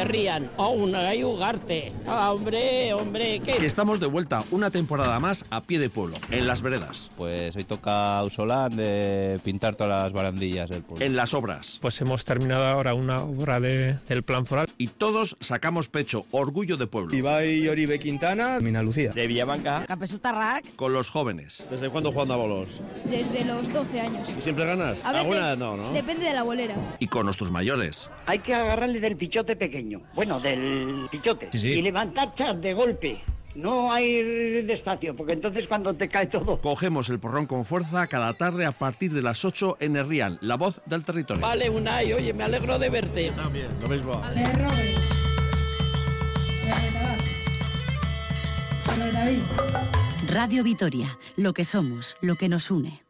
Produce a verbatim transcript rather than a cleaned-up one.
Herrian. Oh, una gai Ugarte. Ah, hombre, hombre, ¿qué? Que estamos de vuelta una temporada más a pie de pueblo, en las veredas. Pues hoy toca Ausolán de pintar todas las barandillas del pueblo. En las obras. Pues hemos terminado ahora una obra de, del Plan Foral. Y todos sacamos pecho, orgullo de pueblo. Ibai Oribe Quintana, Mina Lucía. De Villabanca. Capesutarrac. Con los jóvenes. ¿Desde cuándo jugando a bolos? Desde los doce años. ¿Y siempre ganas? A veces, ¿Alguna no, no? Depende de la bolera. Y con nuestros mayores. Hay que agarrarle del pichote pequeño. Bueno, del pichote. Sí, sí. Y levantar chas de golpe. No hay despacio, porque entonces cuando te cae todo... Cogemos el porrón con fuerza cada tarde a partir de las ocho en Herrian, la voz del territorio. Vale, Unai, oye, me alegro de verte. También, lo mismo. Vale, Robert. Radio Vitoria, lo que somos, lo que nos une.